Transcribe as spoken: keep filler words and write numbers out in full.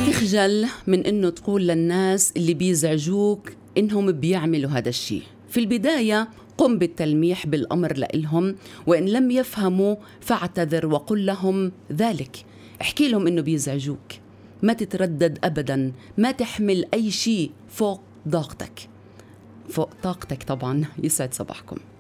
تخجل من إنه تقول للناس اللي بيزعجوك إنهم بيعملوا هذا الشيء. في البداية قم بالتلميح بالأمر لإلهم، وإن لم يفهموا فاعتذر وقل لهم ذلك. احكي لهم إنه بيزعجوك، ما تتردد أبدا، ما تحمل أي شيء فوق ضغطك، فوق طاقتك طبعا. يسعد صباحكم.